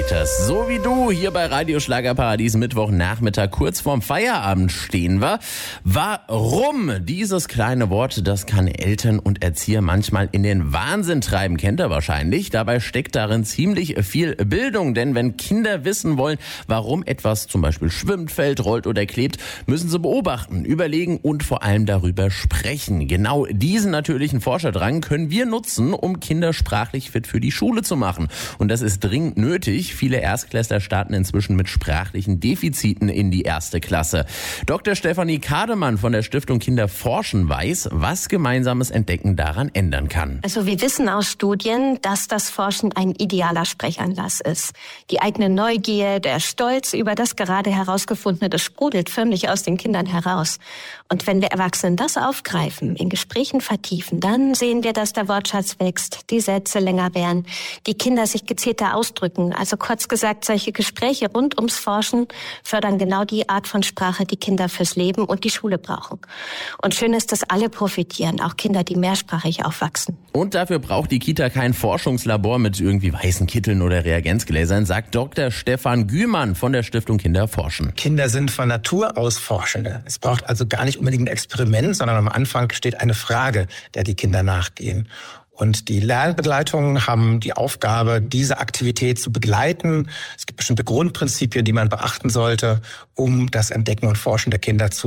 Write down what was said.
Creators. So wie du hier bei Radio Schlagerparadies Mittwochnachmittag kurz vorm Feierabend stehen wir. Warum? Dieses kleine Wort, das kann Eltern und Erzieher manchmal in den Wahnsinn treiben, kennt ihr wahrscheinlich. Dabei steckt darin ziemlich viel Bildung, denn wenn Kinder wissen wollen, warum etwas zum Beispiel schwimmt, fällt, rollt oder klebt, müssen sie beobachten, überlegen und vor allem darüber sprechen. Genau diesen natürlichen Forscherdrang können wir nutzen, um Kinder sprachlich fit für die Schule zu machen. Und das ist dringend nötig. Viele Erstklässler starten inzwischen mit sprachlichen Defiziten in die erste Klasse. Dr. Stefanie Kademann von der Stiftung Kinder forschen weiß, was gemeinsames Entdecken daran ändern kann. Also wir wissen aus Studien, dass das Forschen ein idealer Sprechanlass ist. Die eigene Neugier, der Stolz über das gerade Herausgefundene, das sprudelt förmlich aus den Kindern heraus. Und wenn wir Erwachsenen das aufgreifen, in Gesprächen vertiefen, dann sehen wir, dass der Wortschatz wächst, die Sätze länger werden, die Kinder sich gezielter ausdrücken. Also kurz gesagt, solche Gespräche rund ums Forschen fördern genau die Art von Sprache, die Kinder fürs Leben und die Schule brauchen. Und schön ist, dass alle profitieren, auch Kinder, die mehrsprachig aufwachsen. Und dafür braucht die Kita kein Forschungslabor mit irgendwie weißen Kitteln oder Reagenzgläsern, sagt Dr. Stefan Gümann von der Stiftung Kinder forschen. Kinder sind von Natur aus Forschende. Es braucht also gar nicht unbedingt ein Experiment, sondern am Anfang steht eine Frage, der die Kinder nachgehen. Und die Lernbegleitungen haben die Aufgabe, diese Aktivität zu begleiten. Es gibt bestimmte Grundprinzipien, die man beachten sollte, um das Entdecken und Forschen der Kinder zu